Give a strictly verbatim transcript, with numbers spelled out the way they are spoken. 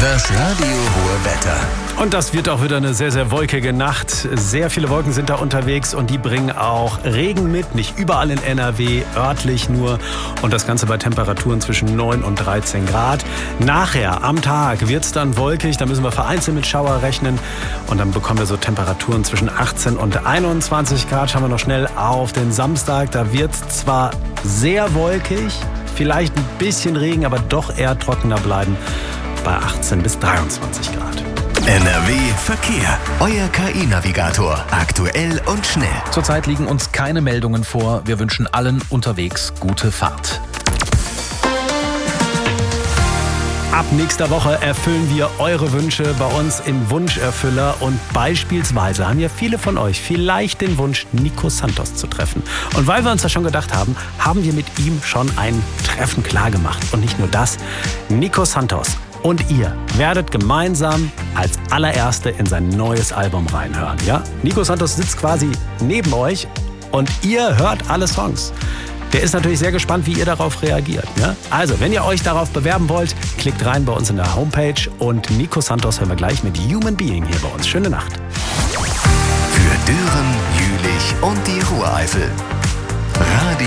Das Radio Ruhr Wetter. Und das wird auch wieder eine sehr, sehr wolkige Nacht. Sehr viele Wolken sind da unterwegs und die bringen auch Regen mit. Nicht überall in N R W, örtlich nur. Und das Ganze bei Temperaturen zwischen neun und dreizehn Grad. Nachher am Tag wird es dann wolkig. Da müssen wir vereinzelt mit Schauer rechnen. Und dann bekommen wir so Temperaturen zwischen achtzehn und einundzwanzig Grad. Schauen wir noch schnell auf den Samstag. Da wird es zwar sehr wolkig, vielleicht ein bisschen Regen, aber doch eher trockener bleiben. Bei achtzehn bis dreiundzwanzig Grad. N R W Verkehr. Euer K I-Navigator. Aktuell und schnell. Zurzeit liegen uns keine Meldungen vor. Wir wünschen allen unterwegs gute Fahrt. Ab nächster Woche erfüllen wir eure Wünsche bei uns im Wunscherfüller. Und beispielsweise haben ja viele von euch vielleicht den Wunsch, Nico Santos zu treffen. Und weil wir uns das schon gedacht haben, haben wir mit ihm schon ein Treffen klargemacht. Und nicht nur das, Nico Santos und ihr werdet gemeinsam als allererste in sein neues Album reinhören. Ja? Nico Santos sitzt quasi neben euch und ihr hört alle Songs. Der ist natürlich sehr gespannt, wie ihr darauf reagiert. Ja? Also, wenn ihr euch darauf bewerben wollt, klickt rein bei uns in der Homepage. Und Nico Santos hören wir gleich mit Human Being hier bei uns. Schöne Nacht. Für Düren, Jülich und die Ruhreifel. Radio